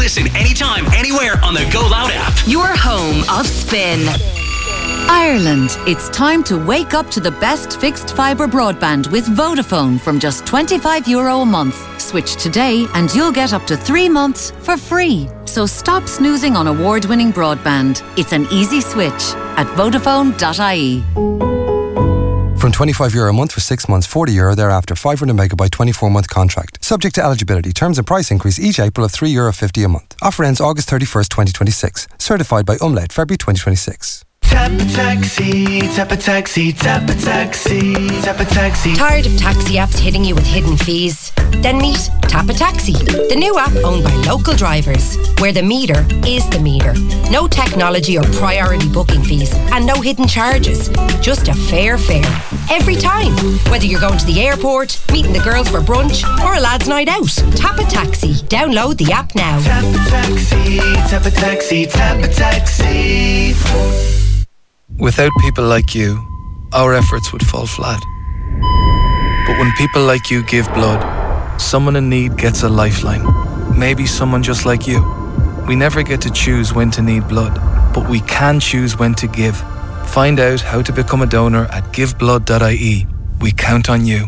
Listen anytime, anywhere on the Go Loud app. Your home of Spin. Ireland, it's time to wake up to the best fixed fibre broadband with Vodafone from just €25 a month. Switch today and you'll get up to 3 months for free. So stop snoozing on award-winning broadband. It's an easy switch at Vodafone.ie. From €25 a month for 6 months, €40 thereafter, 500 megabyte 24-month contract. Subject to eligibility. Terms and price increase each April of €3.50 a month. Offer ends August 31st, 2026. Certified by Umlaut, February 2026. Tap a taxi, tap a taxi, tap a taxi, tap a taxi. Tired of taxi apps hitting you with hidden fees? Then meet Tap a Taxi, the new app owned by local drivers, where the meter is the meter. No technology or priority booking fees, and no hidden charges. Just a fair fare. Every time. Whether you're going to the airport, meeting the girls for brunch, or a lad's night out. Tap a Taxi. Download the app now. Tap a taxi, tap a taxi, tap a taxi. Without people like you, our efforts would fall flat. But when people like you give blood, someone in need gets a lifeline. Maybe someone just like you. We never get to choose when to need blood, but we can choose when to give. Find out how to become a donor at giveblood.ie. We count on you.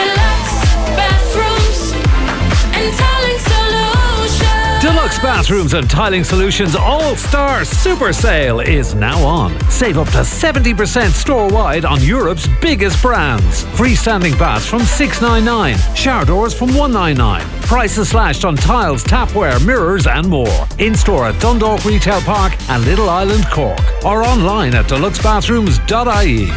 Deluxe Bathrooms and Tiling Solutions All-Star Super Sale is now on. Save up to 70% store-wide on Europe's biggest brands. Freestanding baths from $699, shower doors from $199. Prices slashed on tiles, tapware, mirrors and more. In-store at Dundalk Retail Park and Little Island, Cork. Or online at deluxebathrooms.ie.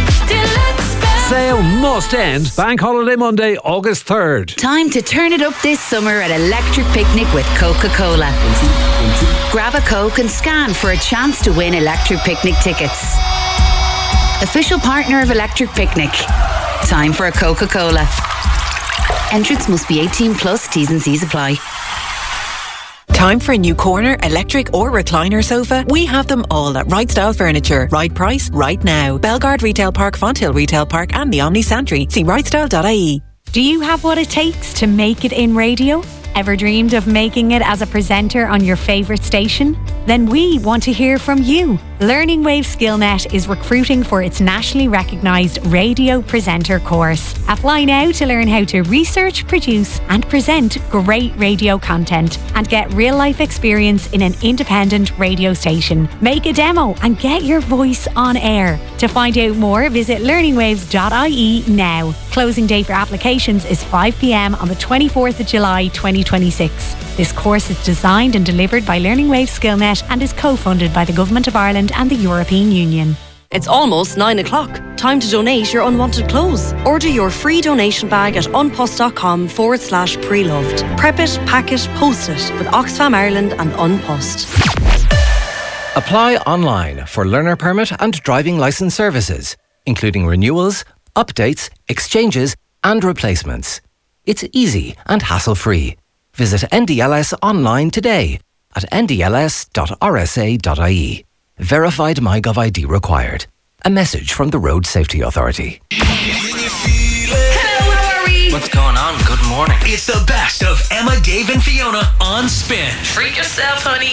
Sale must end Bank Holiday Monday, August 3rd. Time to turn it up this summer at Electric Picnic with Coca-Cola. Grab a Coke and scan for a chance to win Electric Picnic tickets. Official partner of Electric Picnic. Time for a Coca-Cola. Entrance must be 18 plus. T's and C's apply. Time for a new corner, electric or recliner sofa? We have them all at Right Style Furniture. Right price, right now. Belgard Retail Park, Fonthill Retail Park and the Omni Santry. See rightstyle.ie. Do you have what it takes to make it in radio? Ever dreamed of making it as a presenter on your favourite station? Then we want to hear from you. Learning Wave SkillNet is recruiting for its nationally recognised radio presenter course. Apply now to learn how to research, produce and present great radio content and get real-life experience in an independent radio station. Make a demo and get your voice on air. To find out more, visit learningwaves.ie now. Closing date for applications is 5 p.m. on the 24th of July 2026. This course is designed and delivered by Learning Wave SkillNet and is co-funded by the Government of Ireland and the European Union. It's almost 9 o'clock. Time to donate your unwanted clothes. Order your free donation bag at unpost.com/preloved. Prep it, pack it, post it with Oxfam Ireland and Unpost. Apply online for learner permit and driving licence services, including renewals, updates, exchanges and replacements. It's easy and hassle-free. Visit NDLS online today at ndls.rsa.ie. Verified MyGov ID required. A message from the Road Safety Authority. Hello, how are we? What's going on? Good morning. It's the best of Emma, Dave and Fiona on Spin. Treat yourself, honey.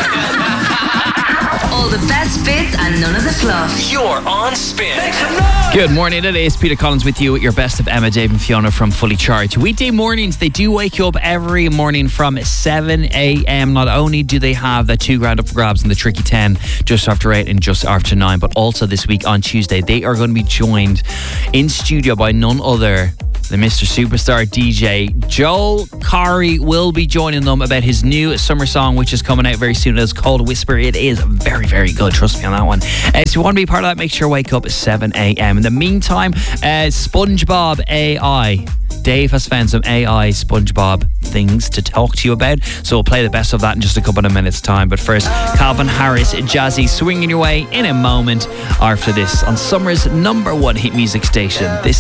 All the best bits and none of the fluff. You're on Spin. Good morning, it is Peter Collins with you at your best of Emma, Dave and Fiona from Fully Charged. Weekday mornings, they do wake you up every morning from 7 a.m. Not only do they have the $2,000 up for grabs in the Tricky 10 just after 8 and just after 9, but also this week on Tuesday, they are going to be joined in studio by none other than Mr. Superstar DJ Joel Corry will be joining them about his new summer song, which is coming out very soon. It's called Whisper. It is very, very good. Trust me on that one. So if you want to be part of that, make sure you wake up at 7 a.m. In the meantime, SpongeBob AI. Dave has found some AI SpongeBob things to talk to you about, so we'll play the best of that in just a couple of minutes' time. But first, Calvin Harris, Jazzy, swinging your way in a moment after this on Summer's #1 hit music station. This